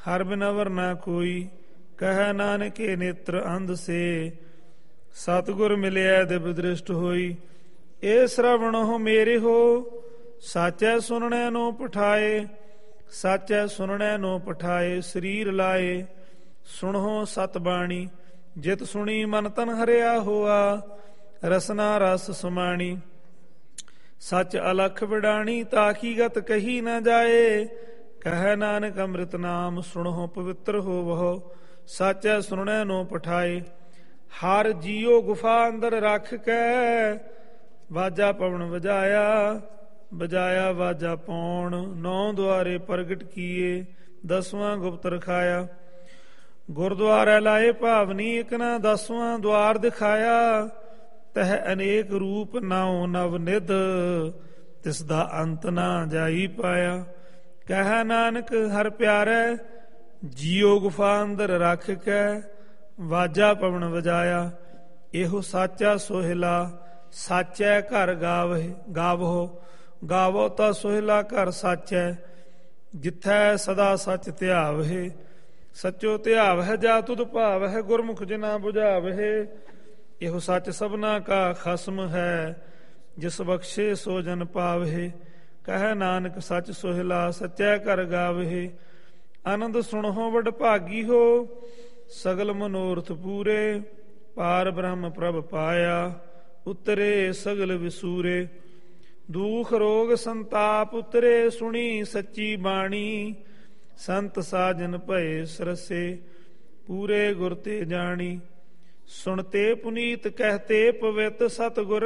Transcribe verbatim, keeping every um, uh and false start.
ਹਰ ਬਿਨਵਰ ਨਾ ਕੋਈ, ਕਹਿ ਨਾਨਕੇ ਨੇਤਰ ਅੰਧ ਸੇ। ਸਤਿਗੁਰ ਮਿਲਿਆ ਦਿਵ ਦ੍ਰਿਸ਼ਟ ਹੋਈ, ਇਹ ਸ਼ਰਵਣੋ ਮੇਰੇ ਹੋ। ਸਾਚੈ ਸੁਣਨੈ ਨੋ ਪਠਾਏ, ਸਾਚੈ ਸੁਣਨੈ ਨੋ ਪਠਾਏ। ਸਰੀਰ ਲਾਏ ਸੁਣੋ ਸਤ ਬਾਣੀ, ਜਿਤ ਸੁਣੀ ਮਨ ਤਨ ਹਰਿਆ ਹੋਆ। ਰਸਨਾ ਰਸ ਸਮਾਣੀ, ਸੱਚ ਅਲਖ ਵਿਡਾਣੀ, ਤਾਕੀ ਗਤ ਕਹੀ ਨਾ ਜਾਏ। ਕਹਿ ਨਾਨਕ ਅੰਮ੍ਰਿਤ ਨਾਮ, ਸੁਣੋ ਪਵਿੱਤਰ ਹੋਵਹੁ। ਸਾਚੈ ਸੁਣਨੈ ਨੋ ਪਠਾਏ, ਹਰ ਜੀਓ ਗੁਫਾ ਅੰਦਰ ਰੱਖ ਕੇ। ਵਾਜਾ ਪਵਨ ਵਜਾਇਆ, ਵਜਾਇਆ ਵਾਜਾ ਪੌਣ। ਨੌ ਦੁਆਰੇ ਪ੍ਰਗਟ ਕੀਏ, ਦਸਵਾਂ ਗੁਪਤ ਰਖਾਇਆ। ਗੁਰਦੁਆਰੇ ਲਾਏ ਭਾਵਨੀ, ਇਕ ਨਾ ਦਸਵਾਂ ਦੁਆਰ ਦਿਖਾਇਆ। ਤਹ ਅਨੇਕ ਰੂਪ ਨਾਉ ਨਵ ਨਿਧ, ਤਿਸ ਦਾ ਅੰਤ ਨਾ ਜਾਈ ਪਾਇਆ। ਕਹਿ ਨਾਨਕ ਹਰ ਪਿਆਰੇ, ਜੀਓ ਗੁਫਾ ਅੰਦਰ ਰੱਖ ਕੇ। ਵਾਜਾ ਪਵਨ ਵਜਾਇਆ, ਇਹੋ ਸਾਚਾ ਸੋਹਿਲਾ। ਸਾਚੈ ਘਰ ਗਾਵਹਿ ਗਾਵੋ, ਗਾਵੋ ਤਾਂ ਸੋਹਿਲਾ ਘਰ ਸਾਚੈ। ਜਿਥੈ ਸਦਾ ਸੱਚ ਧਿਆਵਹਿ, ਸਚੋ ਧਿਆਵਹਿ। ਜਾ ਤੁਧ ਭਾਵਹਿ, ਗੁਰਮੁਖ ਜਿਨਾ ਬੁਝਾਵਹਿ। ਇਹੋ ਸੱਚ ਸਭਨਾ ਕਾ ਖਸਮ ਹੈ, ਜਿਸ ਬਖਸ਼ੇ ਸੋ ਜਨ ਪਾਵਹਿ। ਕਹਿ ਨਾਨਕ ਸੱਚ ਸੋਹਿਲਾ, ਸਚੈ ਘਰ ਗਾਵਹਿ। ਆਨੰਦ ਸੁਣਹੁ ਵਡ ਭਾਗੀ ਹੋ, ਸਗਲ ਮਨੋਰਥ ਪੂਰੇ। ਪਾਰ ਬ੍ਰਹਮ ਪ੍ਰਭ ਪਾਇਆ, ਉਤਰੇ ਸਗਲ ਵਿਸੂਰੇ। ਦੁਖ ਰੋਗ ਸੰਤਾਪ ਉਤਰੇ, ਸੁਣੀ ਸੱਚੀ ਬਾਣੀ। ਸੰਤ ਸਾਜਨ ਭਏ ਸਰਸੇ, ਪੂਰੇ ਗੁਰ ਤੇ ਜਾਣੀ। ਸੁਣਤੇ ਪੁਨੀਤ ਕਹਿਤੇ ਪਵਿੱਤ, ਸਤਿਗੁਰ